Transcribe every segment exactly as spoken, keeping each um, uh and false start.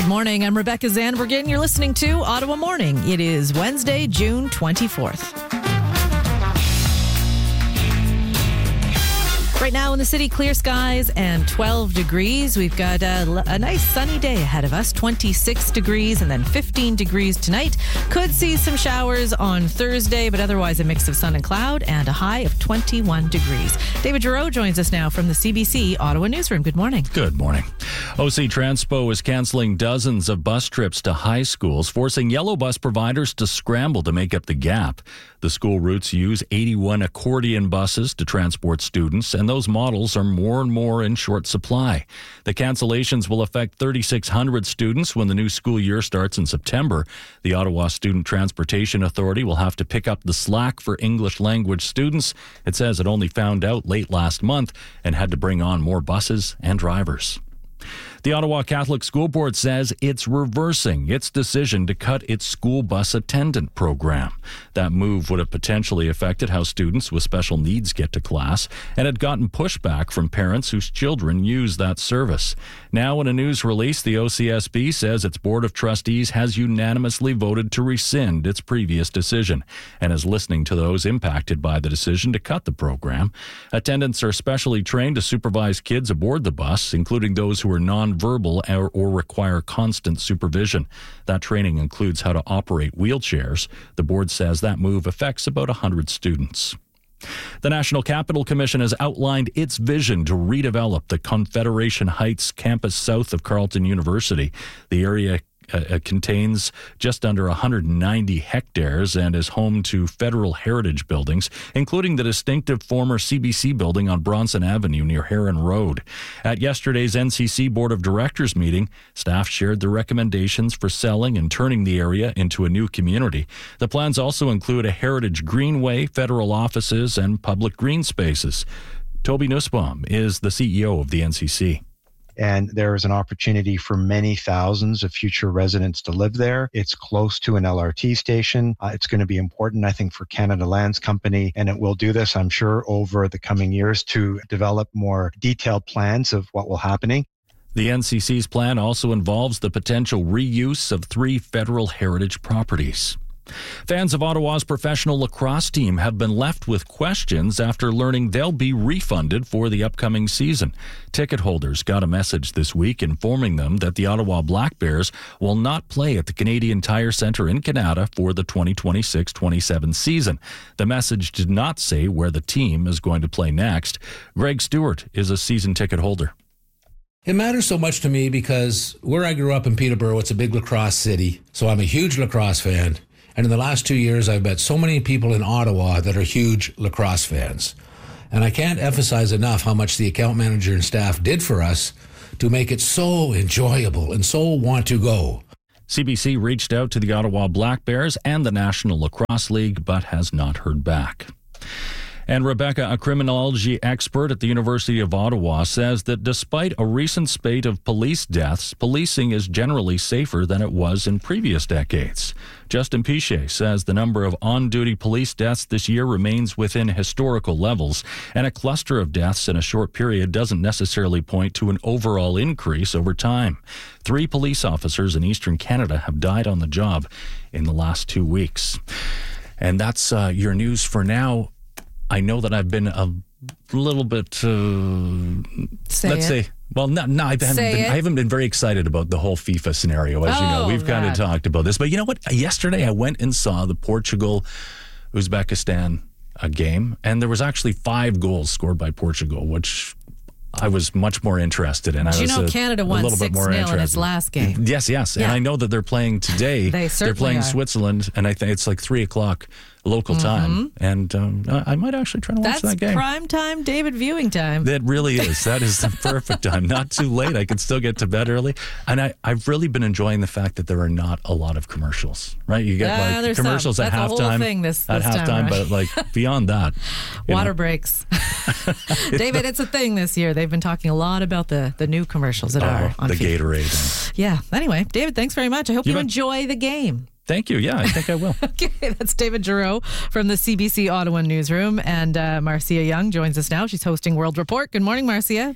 Good morning. I'm Rebecca Zandbergen. You're listening to Ottawa Morning. It is Wednesday, June twenty-fourth. Right now in the city, clear skies and twelve degrees. We've got a, a nice sunny day ahead of us, twenty-six degrees and then fifteen degrees tonight. Could see some showers on Thursday, but otherwise a mix of sun and cloud and a high of twenty-one degrees. David Giroux joins us now from the C B C Ottawa Newsroom. Good morning. Good morning. O C Transpo is cancelling dozens of bus trips to high schools, forcing yellow bus providers to scramble to make up the gap. The school routes use eighty-one accordion buses to transport students, and those models are more and more in short supply. The cancellations will affect thirty-six hundred students when the new school year starts in September. The Ottawa Student Transportation Authority will have to pick up the slack for English language students. It says it only found out late last month and had to bring on more buses and drivers. The Ottawa Catholic School Board says it's reversing its decision to cut its school bus attendant program. That move would have potentially affected how students with special needs get to class and had gotten pushback from parents whose children use that service. Now, in a news release, the O C S B says its Board of Trustees has unanimously voted to rescind its previous decision and is listening to those impacted by the decision to cut the program. Attendants are specially trained to supervise kids aboard the bus, including those who are non verbal or, or require constant supervision. That training includes how to operate wheelchairs. The board says that move affects about one hundred students. The National Capital Commission has outlined its vision to redevelop the Confederation Heights campus south of Carleton University. The area Uh, contains just under one hundred ninety hectares and is home to federal heritage buildings, including the distinctive former C B C building on Bronson Avenue near Heron Road. At yesterday's N C C Board of Directors meeting, staff shared the recommendations for selling and turning the area into a new community. The plans also include a heritage greenway, federal offices, and public green spaces. Toby Nussbaum is the C E O of the N C C. And there is an opportunity for many thousands of future residents to live there. It's close to an L R T station. Uh, it's going to be important, I think, for Canada Lands Company, and it will do this, I'm sure, over the coming years to develop more detailed plans of what will happen. The N C C's plan also involves the potential reuse of three federal heritage properties. Fans of Ottawa's professional lacrosse team have been left with questions after learning they'll be refunded for the upcoming season. Ticket holders got a message this week informing them that the Ottawa Black Bears will not play at the Canadian Tire Centre in Canada for the twenty twenty-six twenty-seven season. The message did not say where the team is going to play next. Greg Stewart is a season ticket holder. It matters so much to me because where I grew up in Peterborough, it's a big lacrosse city, so I'm a huge lacrosse fan. And in the last two years, I've met so many people in Ottawa that are huge lacrosse fans. And I can't emphasize enough how much the account manager and staff did for us to make it so enjoyable and so want to go. C B C reached out to the Ottawa Black Bears and the National Lacrosse League, but has not heard back. And Rebecca, a criminology expert at the University of Ottawa, says that despite a recent spate of police deaths, policing is generally safer than it was in previous decades. Justin Piche says the number of on-duty police deaths this year remains within historical levels, and a cluster of deaths in a short period doesn't necessarily point to an overall increase over time. Three police officers in Eastern Canada have died on the job in the last two weeks. And that's uh, your news for now. I know that I've been a little bit, uh, say let's it. say, well, no, no I, haven't been, I haven't been very excited about the whole FIFA scenario, as oh, you know. We've that. kind of talked about this. But you know what? Yesterday I went and saw the Portugal-Uzbekistan uh, game, and there was actually five goals scored by Portugal, which I was much more interested in. Do I you was know a, Canada a won little bit more six nil interested. in its last game? Yes, yes. Yeah. And I know that they're playing today. They certainly They're playing are. Switzerland, and I think it's like three o'clock local Mm-hmm. time. And um, I might actually try to watch That's that game. prime time David viewing time. That really is. That is the perfect time. Not too late. I can still get to bed early. And I, I've really been enjoying the fact that there are not a lot of commercials, right? You get Yeah, like there's commercials some. at That's a halftime. whole thing this- at this time halftime, around. but like beyond that. you Water know. breaks. David, it's a thing this year. They've been talking a lot about the, the new commercials that are Oh, on the FIFA. Gatorade. Yeah. Anyway, David, thanks very much. I hope You you, bet. enjoy the game. Thank you. Yeah, I think I will. Okay, that's David Giroux from the C B C Ottawa Newsroom. And uh, Marcia Young joins us now. She's hosting World Report. Good morning, Marcia.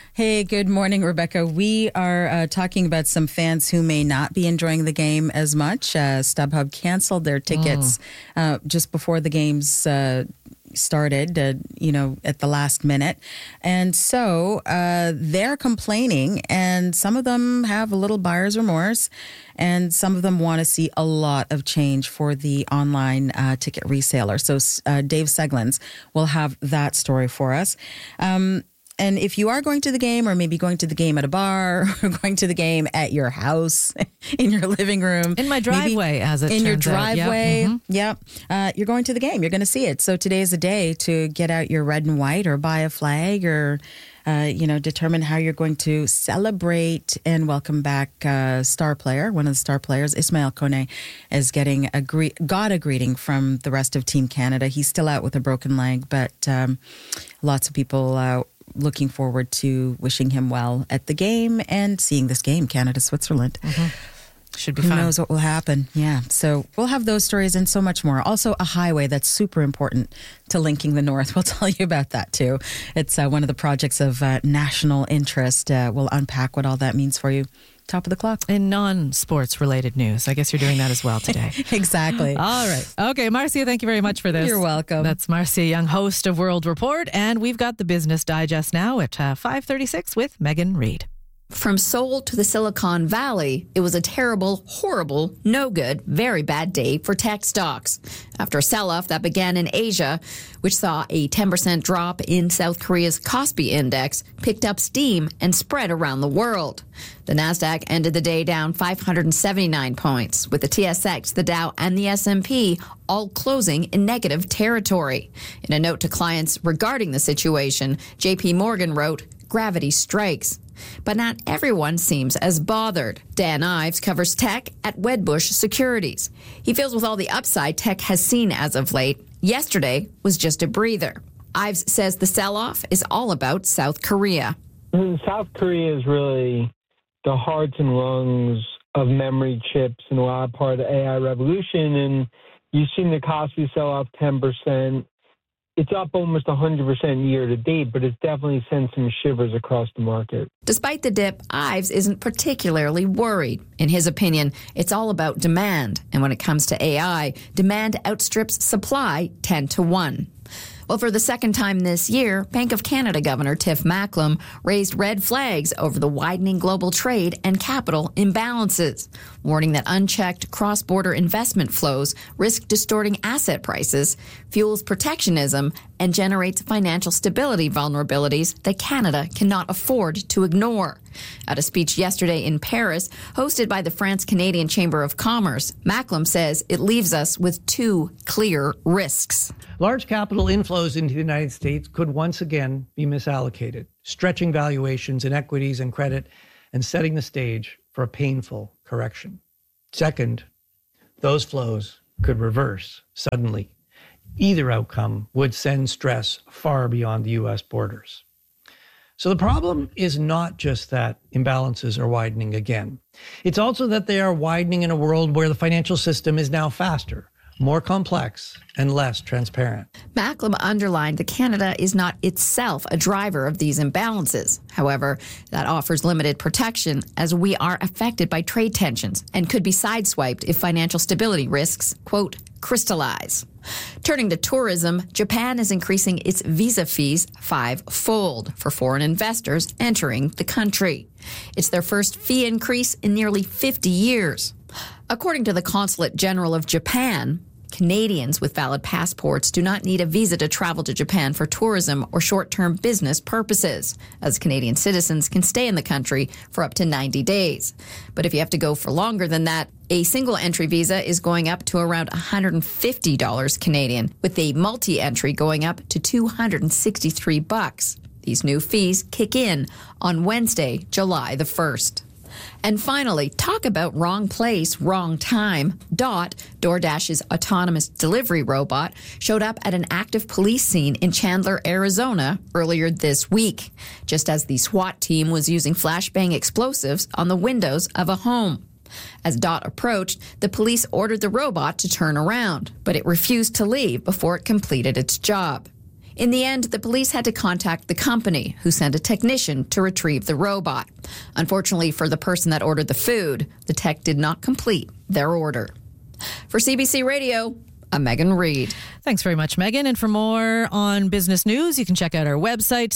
Hey, good morning, Rebecca. We are uh, talking about some fans who may not be enjoying the game as much. Uh, StubHub canceled their tickets mm. uh, just before the games uh, started, uh, you know, at the last minute. And so uh, they're complaining, and some of them have a little buyer's remorse, and some of them want to see a lot of change for the online uh, ticket reseller. So uh, Dave Seglins will have that story for us. Um, And if you are going to the game, or maybe going to the game at a bar, or going to the game at your house, in your living room. In my driveway, as it In your turns out. driveway, Yep. Mm-hmm. yep. Uh, you're going to the game. You're going to see it. So today is a day to get out your red and white, or buy a flag, or, uh, you know, determine how you're going to celebrate and welcome back uh, star player. One of the star players, Ismail Kone, is getting a gre- got a greeting from the rest of Team Canada. He's still out with a broken leg, but um, lots of people uh, looking forward to wishing him well at the game and seeing this game, Canada-Switzerland. Mm-hmm. Should be Who fun. knows what will happen? Yeah. So we'll have those stories and so much more. Also, a highway that's super important to linking the North. We'll tell you about that too. It's uh, one of the projects of uh, national interest. Uh, we'll unpack what all that means for you. Top of the clock. In non-sports related news. I guess you're doing that as well today. Exactly. All right. Okay, Marcia, thank you very much for this. You're welcome. That's Marcia Young, host of World Report. And we've got the Business Digest now at uh, five thirty-six with Megan Reid. From Seoul to the Silicon Valley, it was a terrible, horrible, no good, very bad day for tech stocks. After a sell-off that began in Asia, which saw a ten percent drop in South Korea's Kospi index, picked up steam and spread around the world. The Nasdaq ended the day down five hundred seventy-nine points, with the T S X, the Dow, and the S and P all closing in negative territory. In a note to clients regarding the situation, J P Morgan wrote, "Gravity strikes." But not everyone seems as bothered. Dan Ives covers tech at Wedbush Securities. He feels with all the upside tech has seen as of late, yesterday was just a breather. Ives says the sell-off is all about South Korea. South Korea is really the hearts and lungs of memory chips and a lot part of the A I revolution. And you've seen the Kospi sell off ten percent. It's up almost one hundred percent year to date, but it's definitely sent some shivers across the market. Despite the dip, Ives isn't particularly worried. In his opinion, it's all about demand. And when it comes to A I, demand outstrips supply ten to one. Well, for the second time this year, Bank of Canada Governor Tiff Macklem raised red flags over the widening global trade and capital imbalances, warning that unchecked cross-border investment flows risk distorting asset prices, fuels protectionism, and generates financial stability vulnerabilities that Canada cannot afford to ignore. At a speech yesterday in Paris, hosted by the France-Canadian Chamber of Commerce, Macklem says it leaves us with two clear risks. Large capital inflows into the United States could once again be misallocated, stretching valuations in equities and credit and setting the stage for a painful correction. Second, those flows could reverse suddenly. Either outcome would send stress far beyond the U S borders. So the problem is not just that imbalances are widening again. It's also that they are widening in a world where the financial system is now faster, more complex, and less transparent. Macklem underlined that Canada is not itself a driver of these imbalances. However, that offers limited protection as we are affected by trade tensions and could be sideswiped if financial stability risks, quote, crystallize. Turning to tourism, Japan is increasing its visa fees five-fold for foreign investors entering the country. It's their first fee increase in nearly fifty years. According to the Consulate General of Japan, Canadians with valid passports do not need a visa to travel to Japan for tourism or short-term business purposes, as Canadian citizens can stay in the country for up to ninety days. But if you have to go for longer than that, a single entry visa is going up to around one hundred fifty dollars Canadian, with a multi-entry going up to two hundred sixty-three bucks. These new fees kick in on Wednesday, July the first. And finally, talk about wrong place, wrong time. Dot, DoorDash's autonomous delivery robot, showed up at an active police scene in Chandler, Arizona earlier this week, just as the SWAT team was using flashbang explosives on the windows of a home. As Dot approached, the police ordered the robot to turn around, but it refused to leave before it completed its job. In the end, the police had to contact the company, who sent a technician to retrieve the robot. Unfortunately for the person that ordered the food, the tech did not complete their order. For C B C Radio, I'm Megan Reed. Thanks very much, Megan. And for more on business news, you can check out our website,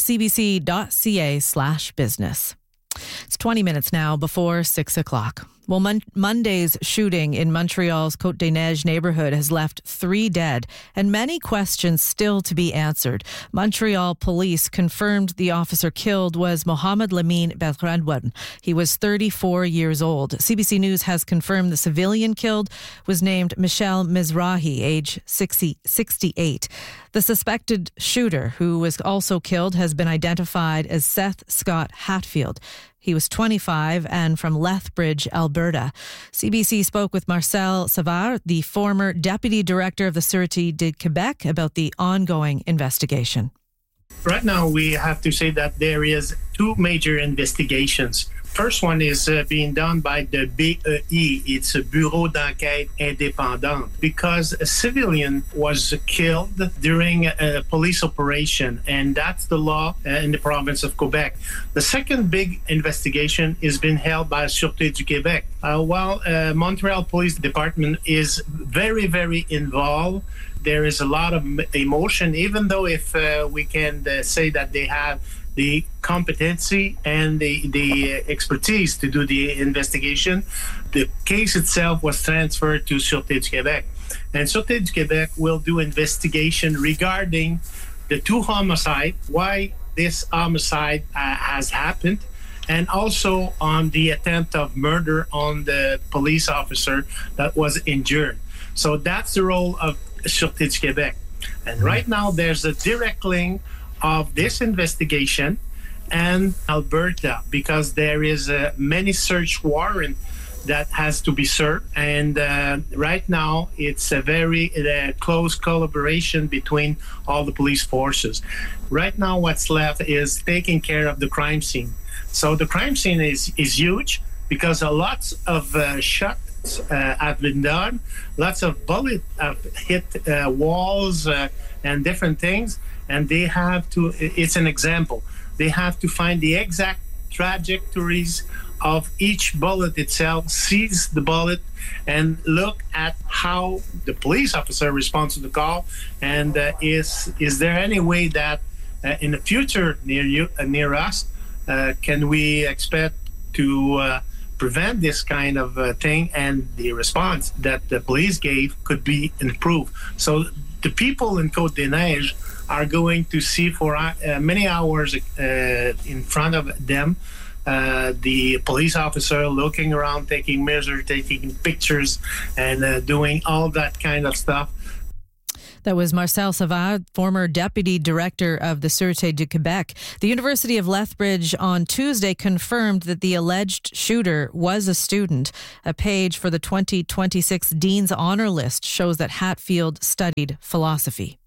cbc.ca slash business. It's twenty minutes now before six o'clock. Well, Mon- Monday's shooting in Montreal's Côte-des-Neiges neighborhood has left three dead and many questions still to be answered. Montreal police confirmed the officer killed was Mohamed Lamine Belkradouane. He was thirty-four years old. C B C News has confirmed the civilian killed was named Michel Mizrahi, age sixty, sixty-eight. The suspected shooter, who was also killed, has been identified as Seth Scott Hatfield. He was twenty-five and from Lethbridge, Alberta. C B C spoke with Marcel Savard, the former deputy director of the Sûreté de Québec, about the ongoing investigation. Right now, we have to say that there is two major investigations. First one is uh, being done by the B E I. It's a Bureau d'Enquête Indépendante, because a civilian was killed during a police operation, and that's the law uh, in the province of Quebec. The second big investigation is being held by Sûreté du Québec. Uh, while uh, Montreal Police Department is very, very involved, there is a lot of emotion, even though if uh, we can uh, say that they have the competency and the, the expertise to do the investigation, the case itself was transferred to Sûreté du Québec. And Sûreté du Québec will do investigation regarding the two homicides, why this homicide uh, has happened, and also on the attempt of murder on the police officer that was injured. So that's the role of Sûreté du Québec. And right now there's a direct link of this investigation and Alberta, because there is uh, many search warrant that has to be served, and uh, right now it's a very uh, close collaboration between all the police forces. Right now what's left is taking care of the crime scene. So the crime scene is is huge, because a lot of uh, shots uh, have been done, lots of bullets have hit uh, walls uh, and different things. And they have to, it's an example, they have to find the exact trajectories of each bullet itself, seize the bullet, and look at how the police officer responds to the call. And uh, is is there any way that uh, in the future near you, uh, near us, uh, can we expect to uh, prevent this kind of uh, thing? And the response that the police gave could be improved. So the people in Côte-des-Neiges are going to see for uh, many hours uh, in front of them uh, the police officer looking around, taking measures, taking pictures, and uh, doing all that kind of stuff. That was Marcel Savard, former deputy director of the Sûreté du Québec. The University of Lethbridge on Tuesday confirmed that the alleged shooter was a student. A page for the twenty twenty-six Dean's Honor List shows that Hatfield studied philosophy.